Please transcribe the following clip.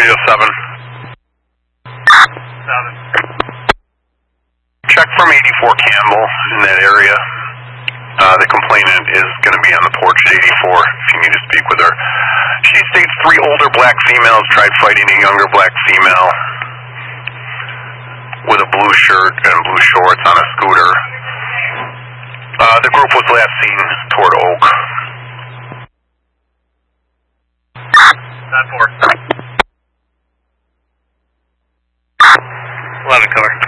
Radio 7. 7. Check from 84 Campbell in that area. The complainant is going to be on the porch at 84 if you need to speak with her. She states 3 older black females tried fighting a younger black female with a blue shirt and blue shorts on a scooter. The group was last seen toward Oak. 9-4. 11 cover.